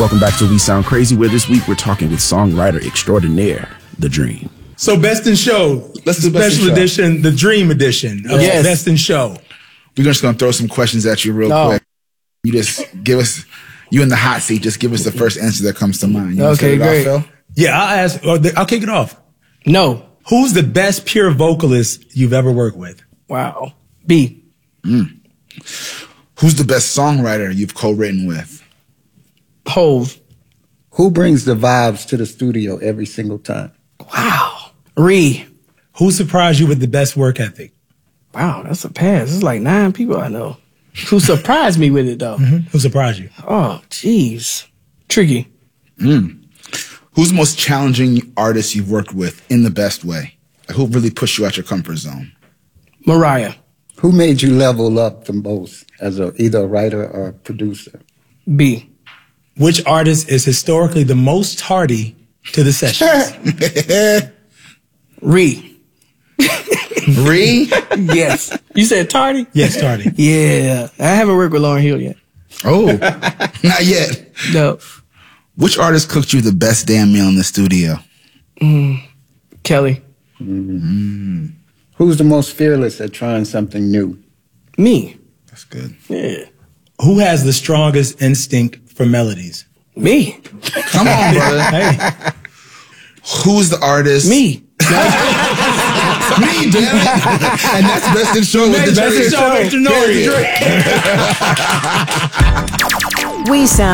Welcome back to We Sound Crazy, where this week we're talking with songwriter extraordinaire, The Dream. So Best in Show. Let's do Special edition, the Dream edition of Best in Show. We're just going to throw some questions at you real quick. You just give us, you in the hot seat, just give us the first answer that comes to mind. You Okay, great. Phil? Yeah, I'll kick it off. No. Who's the best pure vocalist you've ever worked with? Wow. B. Who's the best songwriter you've co-written with? Hove. Who brings the vibes to the studio every single time? Wow. Ree. Who surprised you with the best work ethic? Wow, that's a pass. It's like 9 people I know. Who surprised me with it, though? Who surprised you? Oh, jeez. Tricky. Who's the most challenging artist you've worked with in the best way? Like, who really pushed you out your comfort zone? Mariah. Who made you level up the most as either a writer or a producer? B. Which artist is historically the most tardy to the sessions? Ree. Ree? Yes. You said tardy? Yes, tardy. Yeah. I haven't worked with Lauryn Hill yet. Oh, not yet. No. Which artist cooked you the best damn meal in the studio? Kelly. Who's the most fearless at trying something new? Me. That's good. Yeah. Who has the strongest instinct for melodies? Me. Come on, brother. Hey, Who's the artist? Me. Me, damn it. And that's Best in Show with the Best in Show, Extra Nori. We Sound